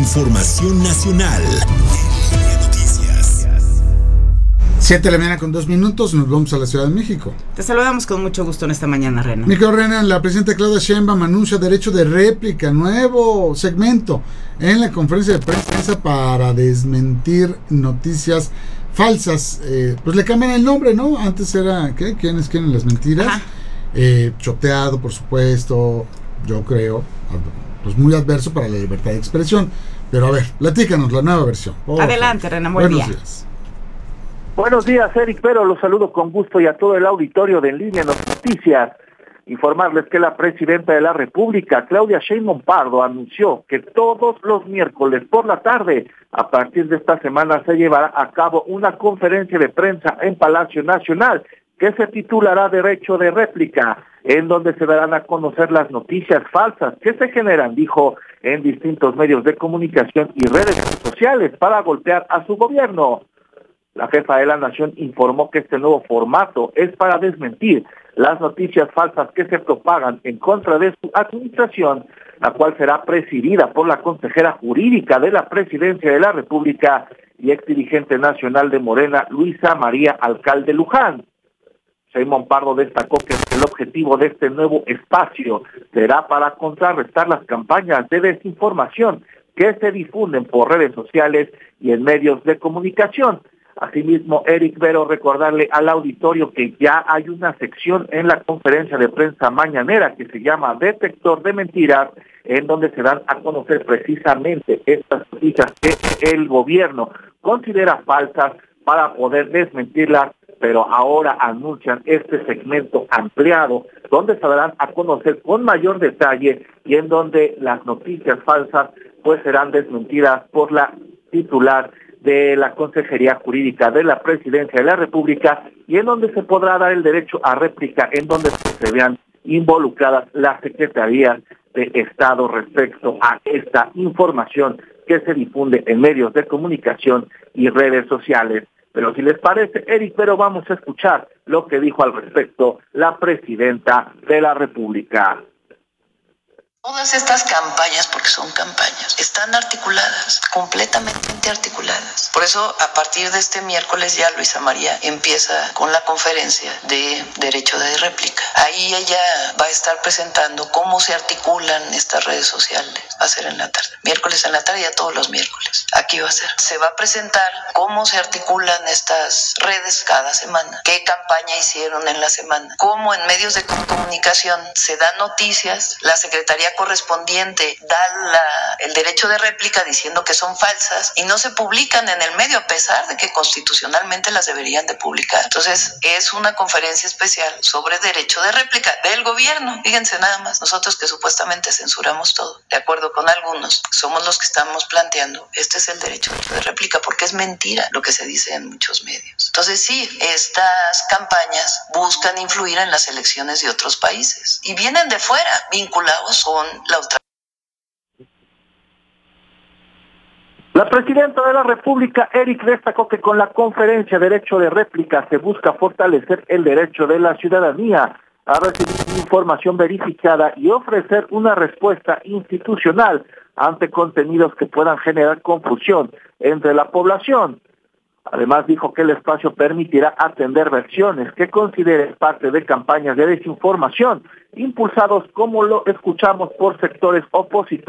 Información nacional. Noticias. 7:02 a.m, nos vamos a la Ciudad de México. Te saludamos con mucho gusto en esta mañana, Renan. Nico Renan, la presidenta Claudia Sheinbaum anuncia derecho de réplica, nuevo segmento en la conferencia de prensa para desmentir noticias falsas. Pues le cambian el nombre, ¿no? Antes era, ¿qué? ¿Quiénes quieren las mentiras? Choteado, por supuesto, yo creo, pues muy adverso para la libertad de expresión. Pero a ver, platícanos la nueva versión. Adelante, Renan, buen día. Días. Buenos días, Eric Pero, los saludo con gusto y a todo el auditorio de En Línea Noticias. Informarles que la presidenta de la República, Claudia Sheinbaum Pardo, anunció que todos los miércoles por la tarde, a partir de esta semana, se llevará a cabo una conferencia de prensa en Palacio Nacional que se titulará Derecho de Réplica, en donde se darán a conocer las noticias falsas que se generan, dijo, en distintos medios de comunicación y redes sociales para golpear a su gobierno. La jefa de la Nación informó que este nuevo formato es para desmentir las noticias falsas que se propagan en contra de su administración, la cual será presidida por la consejera jurídica de la Presidencia de la República y exdirigente nacional de Morena, Luisa María Alcalde Luján. Sheinbaum Pardo destacó que el objetivo de este nuevo espacio será para contrarrestar las campañas de desinformación que se difunden por redes sociales y en medios de comunicación. Asimismo, Eric Vero, recordarle al auditorio que ya hay una sección en la conferencia de prensa mañanera que se llama Detector de Mentiras, en donde se dan a conocer precisamente estas noticias que el gobierno considera falsas para poder desmentirlas, pero ahora anuncian este segmento ampliado donde se darán a conocer con mayor detalle y en donde las noticias falsas pues serán desmentidas por la titular de la Consejería Jurídica de la Presidencia de la República y en donde se podrá dar el derecho a réplica, en donde se vean involucradas las secretarías de Estado respecto a esta información que se difunde en medios de comunicación y redes sociales. Pero si les parece, Eric, pero vamos a escuchar lo que dijo al respecto la Presidenta de la República. Todas estas campañas, porque son campañas, están articuladas, completamente articuladas. Por eso, a partir de este miércoles ya Luisa María empieza con la conferencia de Derecho de Réplica. Ahí ella va a estar presentando cómo se articulan estas redes sociales. Va a ser en la tarde, miércoles en la tarde, ya todos los miércoles. Aquí va a ser. Se va a presentar cómo se articulan estas redes cada semana, qué campaña hicieron en la semana, cómo en medios de comunicación se dan noticias, la Secretaría correspondiente da el derecho de réplica diciendo que son falsas y no se publican en el medio a pesar de que constitucionalmente las deberían de publicar. Entonces es una conferencia especial sobre derecho de réplica del gobierno. Fíjense nada más, nosotros que supuestamente censuramos todo, de acuerdo con algunos, somos los que estamos planteando este es el derecho de réplica porque es mentira lo que se dice en muchos medios. Entonces sí, estas campañas buscan influir en las elecciones de otros países y vienen de fuera vinculados con la ultraderecha. La Presidenta de la República, Eric, destacó que con la conferencia Derecho de Réplica se busca fortalecer el derecho de la ciudadanía a recibir información verificada y ofrecer una respuesta institucional ante contenidos que puedan generar confusión entre la población. Además dijo que el espacio permitirá atender versiones que consideren parte de campañas de desinformación impulsados, como lo escuchamos, por sectores opositores